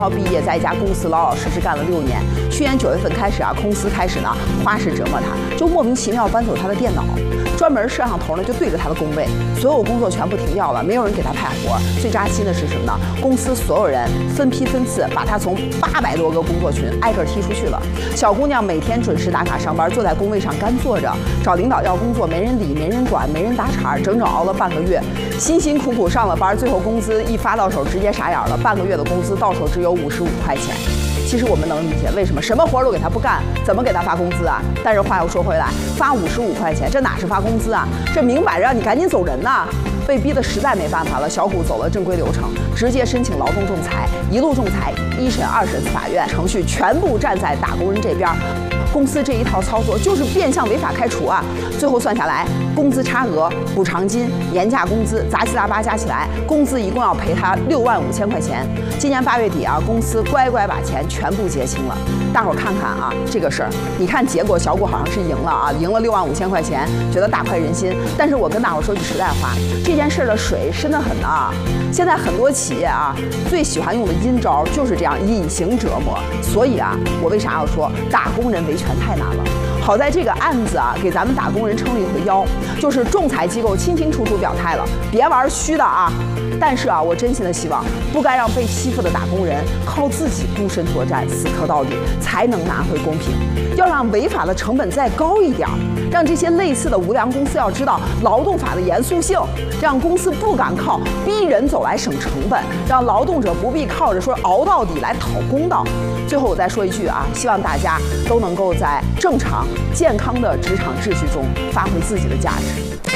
毕业，在一家公司老老实实干了6年。去年9月份开始啊，公司开始呢花式折磨他，就莫名其妙搬走他的电脑，专门摄像头呢就对着他的工位，所有工作全部停掉了，没有人给他派活。最扎心的是什么呢？公司所有人分批分次把他从800多个工作群挨个踢出去了。小姑娘每天准时打卡上班，坐在工位上干坐着，找领导要工作没人理、没人管、没人打茬，整整熬了半个月，辛辛苦苦上了班，最后工资一发到手直接傻眼了，半个月的工资到手只有55块钱。其实我们能理解为什么什么活都给他不干，怎么给他发工资啊？但是话又说回来，发55块钱，这哪是发工资啊？这明摆着让你赶紧走人呐！被逼得实在没办法了，小谷走了正规流程，直接申请劳动仲裁，一路仲裁，1审、2审法院程序全部站在打工人这边。公司这一套操作就是变相违法开除啊！最后算下来，工资差额、补偿金、年假工资杂七杂八加起来，工资一共要赔他65000块钱。今年8月底啊，公司乖乖把钱全部结清了。大伙儿看看啊，这个事儿，你看结果，小谷好像是赢了啊，赢了65000块钱，觉得大快人心。但是我跟大伙儿说句实在话，这件事的水深得很啊。现在很多企业啊，最喜欢用的阴招就是这样隐形折磨。所以啊，我为啥要说打工人维权太难了？好在这个案子啊，给咱们打工人撑了一回腰，就是仲裁机构清清楚楚表态了，别玩虚的啊。但是啊，我真心的希望，不该让被欺负的打工人靠自己孤身作战，死磕到底，才能拿回公平。要让违法的成本再高一点，让这些类似的无良公司要知道劳动法的严肃性，让公司不敢靠逼人走来省成本，让劳动者不必靠着说熬到底来讨公道。最后我再说一句啊，希望大家都能够在正常健康的职场秩序中发挥自己的价值。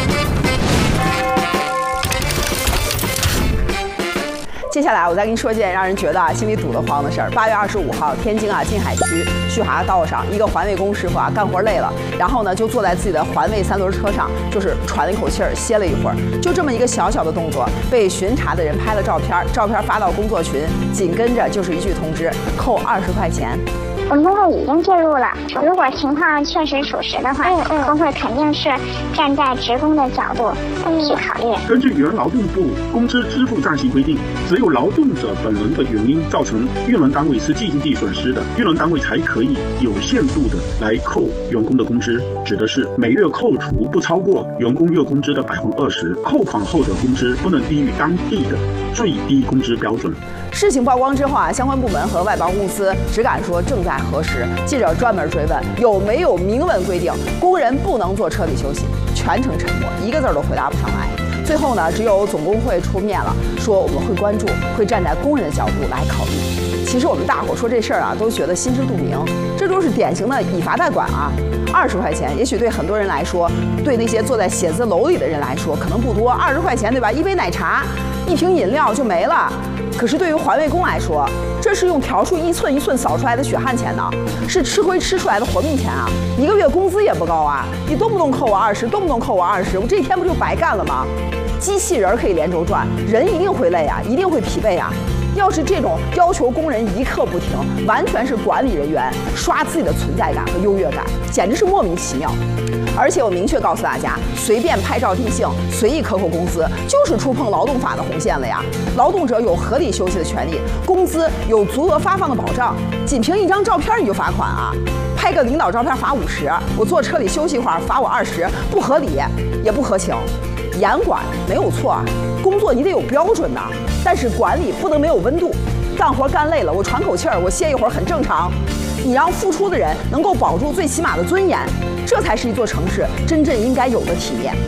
接下来我再跟你说一件让人觉得心里堵得慌的事儿。8月25号，天津啊静海区旭华道上，一个环卫工师傅啊干活累了，然后呢就坐在自己的环卫3轮车上，就是喘了一口气儿，歇了一会儿。就这么一个小小的动作，被巡查的人拍了照片，照片发到工作群，紧跟着就是一句通知，扣20块钱。 我们工会已经介入了，如果情况确实属实的话，工会肯定是站在职工的角度去考虑。 根据原劳动部工资支付暂行规定，只有劳动者本人的原因造成用人单位实际经济损失的，用人单位才可以有限度的来扣员工的工资，指的是每月扣除不超过员工月工资的20%，扣款后的工资不能低于当地的最低工资标准。 事情曝光之后啊，相关部门和外包公司只敢说正在核实。记者专门追问有没有明文规定工人不能坐车里休息，全程沉默，一个字都回答不上来。最后呢，只有总工会出面了，说我们会关注，会站在工人的角度来考虑。其实我们大伙说这事儿啊，都觉得心知肚明，这都是典型的以罚代管啊。20块钱，也许对很多人来说，对那些坐在写字楼里的人来说可能不多，20块钱对吧？一杯奶茶，一瓶饮料就没了。可是对于环卫工来说，这是用笤帚一寸一寸扫出来的血汗钱呢，是吃亏吃出来的活命钱啊！一个月工资也不高啊，你动不动扣我20，动不动扣我20，我这一天不就白干了吗？机器人可以连轴转，人一定会累啊，一定会疲惫啊。要是这种要求工人一刻不停，完全是管理人员刷自己的存在感和优越感，简直是莫名其妙。而且我明确告诉大家，随便拍照定性、随意克扣工资，就是触碰劳动法的红线了呀！劳动者有合理休息的权利，工资有足额发放的保障，仅凭一张照片你就罚款啊？拍个领导照片罚50，我坐车里休息一会儿罚我20，不合理也不合情。严管没有错啊，工作你得有标准呐，但是管理不能没有温度。干活干累了，我喘口气儿，我歇一会儿很正常。你让付出的人能够保住最起码的尊严，这才是一座城市真正应该有的体面。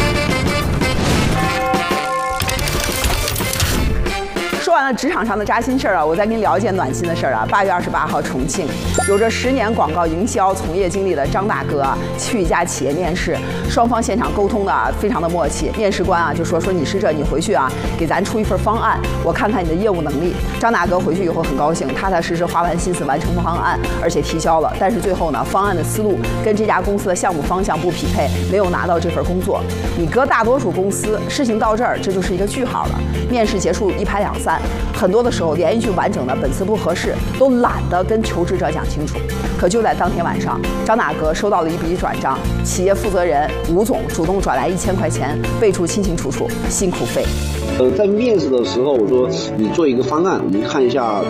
说完了职场上的扎心事儿啊，我再跟你聊一件暖心的事儿啊。8月28号，重庆有着10年广告营销从业经历的张大哥去一家企业面试，双方现场沟通的非常的默契。面试官啊就说你是这，你回去啊给咱出一份方案，我看看你的业务能力。张大哥回去以后很高兴，踏踏实实花完心思完成方案，而且提交了。但是最后呢，方案的思路跟这家公司的项目方向不匹配，没有拿到这份工作。你搁大多数公司，事情到这儿这就是一个句号了。面试结束一拍两散。很多的时候连一句完整的本次不合适都懒得跟求职者讲清楚。可就在当天晚上，张大哥收到了一笔转账，企业负责人吴总主动转来1000块钱，备注清清楚楚，辛苦费。 在面试的时候我说你做一个方案，我们看一下